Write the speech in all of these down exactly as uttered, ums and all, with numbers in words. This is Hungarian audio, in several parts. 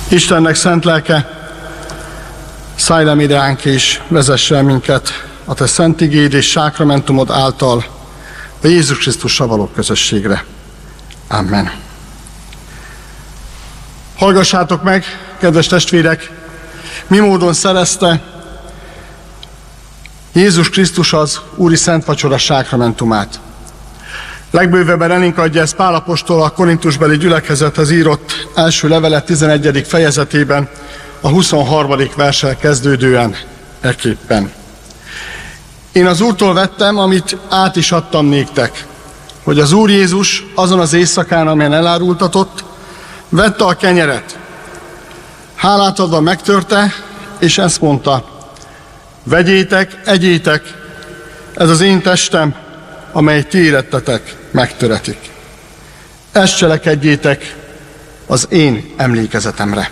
Istennek szent lelke, szállj le mi ránk és vezesse el minket a te szent igéd és sákramentumod által a Jézus Krisztussal való közösségre. Amen. Hallgassátok meg, kedves testvérek, mi módon szerezte Jézus Krisztus az Úri Szent Vacsora sákramentumát. Legbővebben elénk adja ezt Pál apostol a korintusbeli gyülekezethez írott első levele tizenegyedik fejezetében, a huszonharmadik verssel kezdődően ekképpen. Én az Úrtól vettem, amit át is adtam néktek, hogy az Úr Jézus azon az éjszakán, amelyen elárultatott, vette a kenyeret. Hálát adva megtörte, és ezt mondta: vegyétek, egyétek, ez az én testem, amely ti érettetek, megtöretik. Ezt cselekedjétek az én emlékezetemre.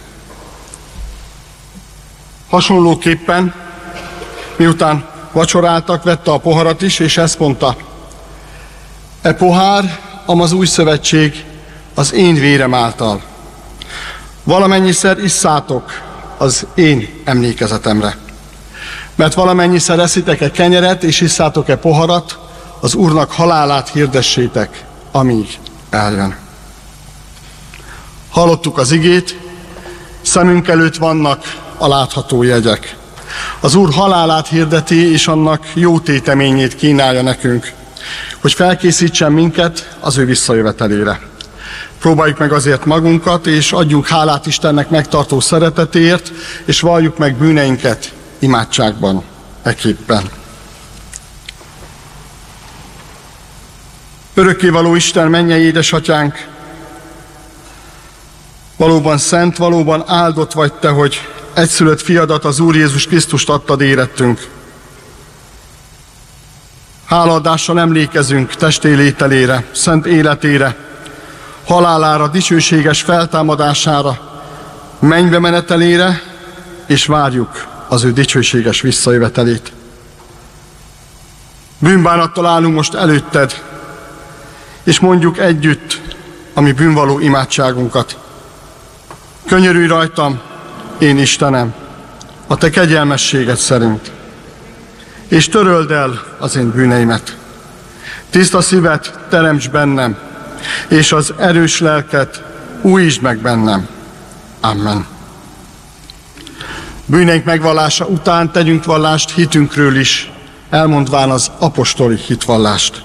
Hasonlóképpen, miután vacsoráltak, vette a poharat is, és ezt mondta: e pohár, am az új szövetség az én vérem által. Valamennyiszer isszátok az én emlékezetemre. Mert valamennyiszer eszitek-e kenyeret, és isszátok-e poharat, az Úrnak halálát hirdessétek, amíg eljön. Hallottuk az igét, szemünk előtt vannak a látható jegyek. Az Úr halálát hirdeti, és annak jó téteményét kínálja nekünk, hogy felkészítsen minket az ő visszajövetelére. Próbáljuk meg azért magunkat, és adjunk hálát Istennek megtartó szeretetéért, és valljuk meg bűneinket imádságban ekképpen. Örökkévaló Isten, mennyei édesatyánk, valóban szent, valóban áldott vagy te, hogy egyszülött fiadat, az Úr Jézus Krisztust adtad érettünk. Hálaadással emlékezünk testélételére, szent életére, halálára, dicsőséges feltámadására, mennybe menetelére, és várjuk az ő dicsőséges visszajövetelét. Bűnbánattal állunk most előtted, és mondjuk együtt a mi bűnvaló imádságunkat. Könyörülj rajtam, én Istenem, a te kegyelmességed szerint, és töröld el az én bűneimet. Tiszta szívet teremts bennem, és az erős lelket újítsd meg bennem. Amen. Bűneink megvallása után tegyünk vallást hitünkről is, elmondván az apostoli hitvallást.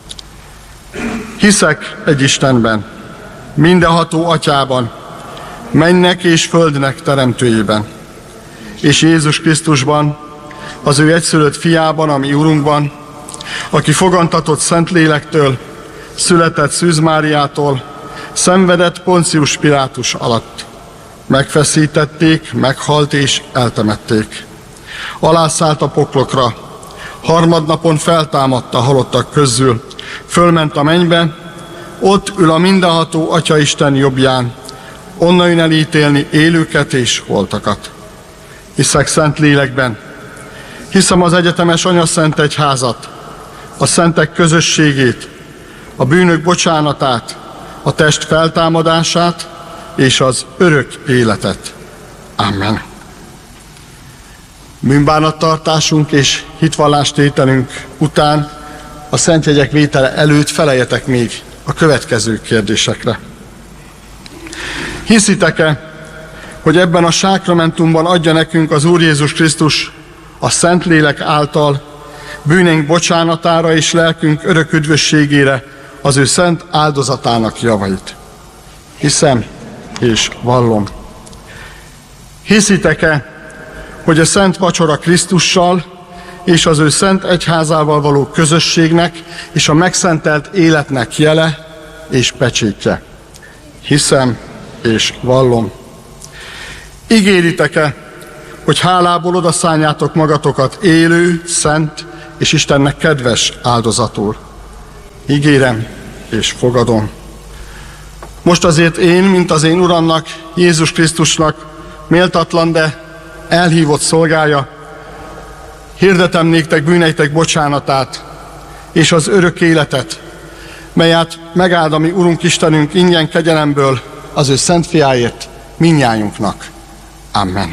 Hiszek egy Istenben, mindenható Atyában, mennek és földnek teremtőjében, és Jézus Krisztusban, az ő egyszülött fiában, a mi Urunkban, aki fogantatott Szentlélektől, született Szűz Máriától, szenvedett Poncius Pilátus alatt. Megfeszítették, meghalt és eltemették. Alászállt a poklokra, harmadnapon feltámadt a halottak közül, fölment a mennybe, ott ül a mindenható Atyaisten jobbján, onnan jön elítélni élőket és holtakat. Hiszek szent lélekben, hiszem az egyetemes anyaszent egyházat, a szentek közösségét, a bűnök bocsánatát, a test feltámadását és az örök életet. Amen. Bűnbánattartásunk és hitvallástételünk után, a szentjegyek vétele előtt feleljetek még a következő kérdésekre. Hiszitek-e, hogy ebben a sákramentumban adja nekünk az Úr Jézus Krisztus a Szentlélek által bűneink bocsánatára és lelkünk örök üdvösségére az ő szent áldozatának javait? Hiszem és vallom. Hiszitek-e, hogy a szent vacsora Krisztussal és az ő szent egyházával való közösségnek és a megszentelt életnek jele és pecsétje? Hiszem és vallom. Ígéritek-e, hogy hálából odaszánjátok magatokat élő, szent és Istennek kedves áldozatul? Ígérem és fogadom. Most azért én, mint az én Uramnak, Jézus Krisztusnak méltatlan, de elhívott szolgája, hirdetem néktek bűneitek bocsánatát és az örök életet, melyet megáld a mi Urunk Istenünk ingyen kegyelemből az ő szent fiáért, mindnyájunknak. Amen.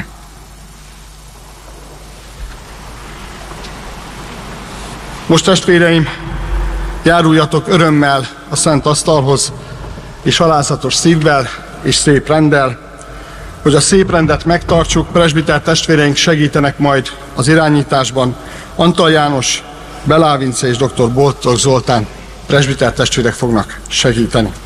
Most testvéreim, járuljatok örömmel a szent asztalhoz, és alázatos szívvel és szép renddel. Hogy a szép rendet megtartsuk, presbiter testvéreink segítenek majd az irányításban. Antal János, Belá Vince és dr. Boltok Zoltán presbiter testvérek fognak segíteni.